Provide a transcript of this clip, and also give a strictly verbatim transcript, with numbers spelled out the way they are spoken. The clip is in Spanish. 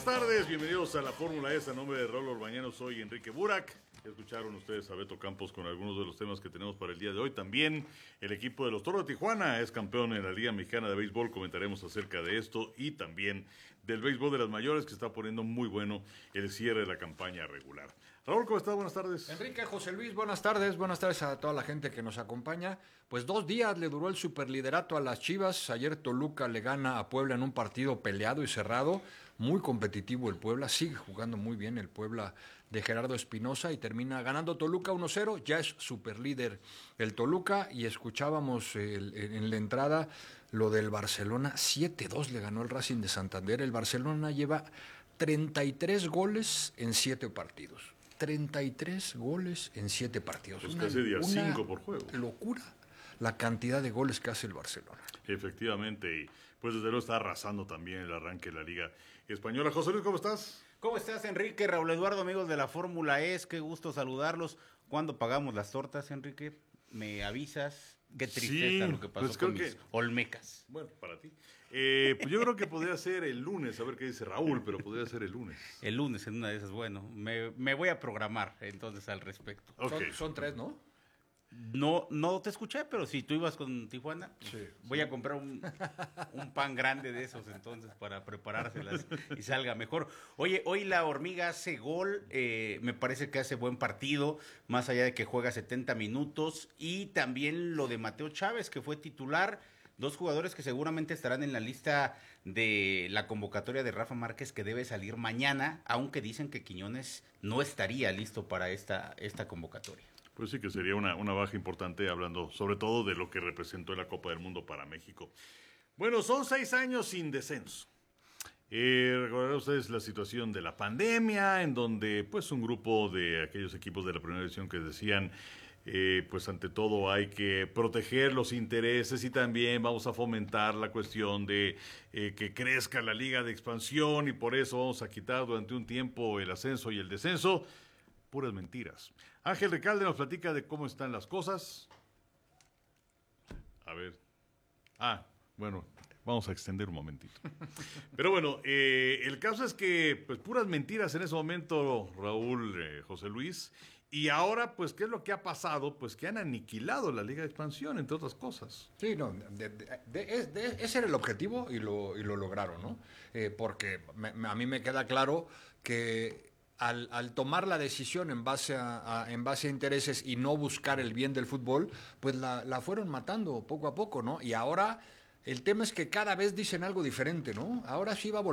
tardes, bienvenidos a la Fórmula E, a nombre de Raúl Orbañano, soy Enrique Burak. Escucharon ustedes a Beto Campos con algunos de los temas que tenemos para el día de hoy. También el equipo de los Toros de Tijuana es campeón en la Liga Mexicana de Béisbol, comentaremos acerca de esto y también del béisbol de las mayores que está poniendo muy bueno el cierre de la campaña regular. Raúl, ¿cómo estás? Buenas tardes. Enrique, José Luis, buenas tardes. Buenas tardes a toda la gente que nos acompaña. Pues dos días le duró el superliderato a las Chivas. Ayer Toluca le gana a Puebla en un partido peleado y cerrado. Muy competitivo el Puebla. Sigue jugando muy bien el Puebla de Gerardo Espinosa y termina ganando Toluca uno cero. Ya es superlíder el Toluca y escuchábamos el, en la entrada lo del Barcelona. siete dos le ganó el Racing de Santander. El Barcelona lleva treinta y tres goles en siete partidos. treinta y tres goles en siete partidos. Pues una, casi día una cinco por juego. Locura la cantidad de goles que hace el Barcelona. Efectivamente, y pues desde luego está arrasando también el arranque de la Liga Española. José Luis, ¿cómo estás? ¿Cómo estás, Enrique? Raúl Eduardo, amigos de la Fórmula E, qué gusto saludarlos. ¿Cuándo pagamos las tortas, Enrique? ¿Me avisas? Qué tristeza Sí, lo que pasó pues con creo mis que- olmecas. Bueno, para ti. Eh, pues yo creo que podría ser el lunes, a ver qué dice Raúl, pero podría ser el lunes. El lunes en una de esas, bueno, me, me voy a programar entonces al respecto. Ok. Son, son tres, ¿no? No, no te escuché, pero si tú ibas con Tijuana, Sí, voy a comprar un, un pan grande de esos entonces para preparárselas y salga mejor. Oye, hoy la hormiga hace gol, eh, me parece que hace buen partido, más allá de que juega setenta minutos, y también lo de Mateo Chávez, que fue titular, dos jugadores que seguramente estarán en la lista de la convocatoria de Rafa Márquez, que debe salir mañana, aunque dicen que Quiñones no estaría listo para esta, esta convocatoria. Pues sí que sería una, una baja importante, hablando sobre todo de lo que representó la Copa del Mundo para México. Bueno, son seis años sin descenso. Eh, recordarán ustedes la situación de la pandemia, en donde pues un grupo de aquellos equipos de la primera división que decían, eh, pues ante todo hay que proteger los intereses y también vamos a fomentar la cuestión de eh, que crezca la liga de expansión y por eso vamos a quitar durante un tiempo el ascenso y el descenso. Puras mentiras. Ángel Recalde nos platica de cómo están las cosas. A ver. Ah, bueno, vamos a extender un momentito. Pero bueno, eh, el caso es que, pues, puras mentiras en ese momento, Raúl, eh, José Luis. Y ahora, pues, ¿qué es lo que ha pasado? Pues que han aniquilado la Liga de Expansión, entre otras cosas. Sí, no, de- de- de- es- de- ese era el objetivo y lo, y lo lograron, ¿no? Eh, porque me- me- a mí me queda claro que al, al tomar la decisión en base a, a- en base a intereses y no buscar el bien del fútbol, pues la, la fueron matando poco a poco, ¿no? Y ahora el tema es que cada vez dicen algo diferente, ¿no? Ahora sí va a volver